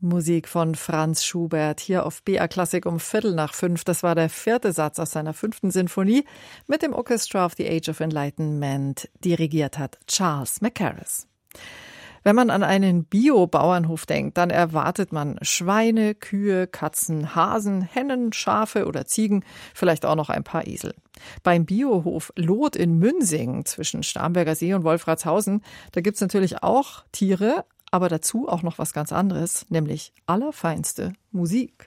Musik von Franz Schubert hier auf BR Klassik um 4:45. Das war der 4. Satz aus seiner 5. Sinfonie mit dem Orchestra of the Age of Enlightenment. Dirigiert hat Charles Mackerras. Wenn man an einen Bio-Bauernhof denkt, dann erwartet man Schweine, Kühe, Katzen, Hasen, Hennen, Schafe oder Ziegen, vielleicht auch noch ein paar Esel. Beim Biohof Loth in Münsingen zwischen Starnberger See und Wolfratshausen, da gibt's natürlich auch Tiere, aber dazu auch noch was ganz anderes, nämlich allerfeinste Musik.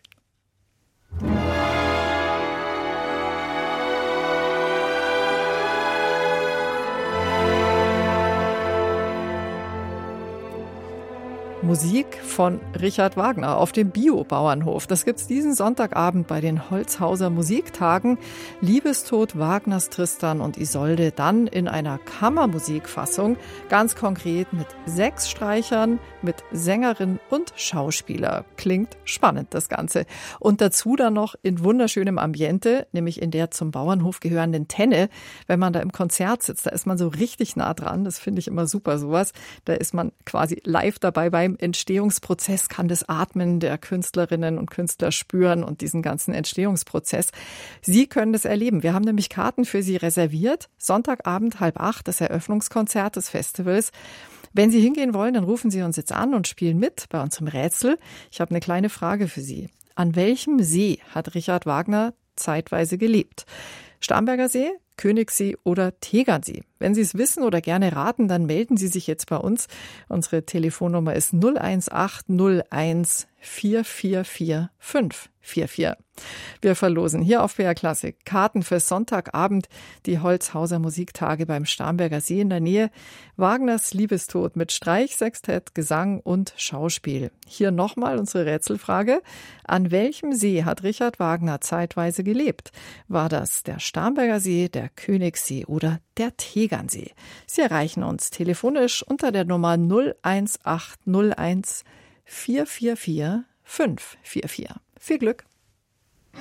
Musik von Richard Wagner auf dem Bio-Bauernhof. Das gibt's diesen Sonntagabend bei den Holzhauser Musiktagen. Liebestod Wagners Tristan und Isolde dann in einer Kammermusikfassung, ganz konkret mit 6 Streichern, mit Sängerin und Schauspieler. Klingt spannend, das Ganze. Und dazu dann noch in wunderschönem Ambiente, nämlich in der zum Bauernhof gehörenden Tenne. Wenn man da im Konzert sitzt, da ist man so richtig nah dran. Das finde ich immer super, sowas. Da ist man quasi live dabei beim Entstehungsprozess, kann das Atmen der Künstlerinnen und Künstler spüren und diesen ganzen Entstehungsprozess. Sie können das erleben. Wir haben nämlich Karten für Sie reserviert. Sonntagabend 7:30, das Eröffnungskonzert des Festivals. Wenn Sie hingehen wollen, dann rufen Sie uns jetzt an und spielen mit bei unserem Rätsel. Ich habe eine kleine Frage für Sie. An welchem See hat Richard Wagner zeitweise gelebt? Starnberger See, Königssee oder Tegernsee? Wenn Sie es wissen oder gerne raten, dann melden Sie sich jetzt bei uns. Unsere Telefonnummer ist 01801 444 544. Wir verlosen hier auf BR Klassik Karten für Sonntagabend, die Holzhauser Musiktage beim Starnberger See in der Nähe. Wagners Liebestod mit Streich, Sextett, Gesang und Schauspiel. Hier nochmal unsere Rätselfrage. An welchem See hat Richard Wagner zeitweise gelebt? War das der Starnberger See, der Königssee oder der Tegernsee? Sie erreichen uns telefonisch unter der Nummer 01801 444 544. Viel Glück!